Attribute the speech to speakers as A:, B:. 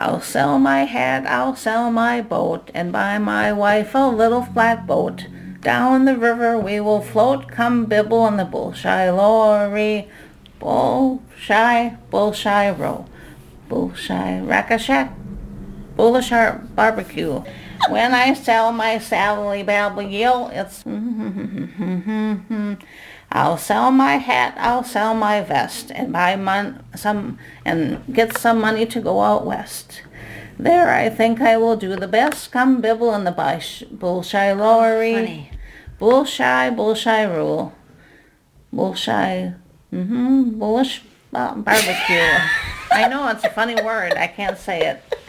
A: I'll sell my hat, I'll sell my boat, and buy my wife a little flatboat. Down the river we will float, come bibble in the bull-shy lorry. Bull-shy row, bull-shy rack-a-shack, bullish heart barbecue. When I sell my Sally Babble Yell, it's I'll sell my hat, I'll sell my vest, and buy and get some money to go out west. There I think I will do the best. Come bibble in the bull-shy lorry.
B: Funny.
A: Bull-shy rule. Bull-shy, bullish barbecue. I know it's a funny word. I can't say it.